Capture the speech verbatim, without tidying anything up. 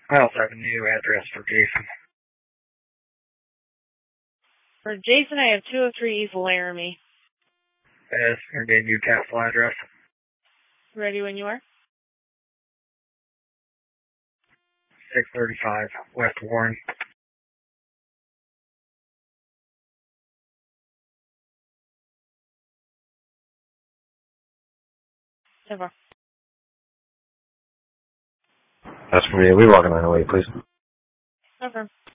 I also have a new address for Jason. For Jason, I have two oh three East Laramie. That's going to be a new Newcastle address. Ready when you are? six thirty-five West Warren. Never. That's from you. We walking on the way, please. Never.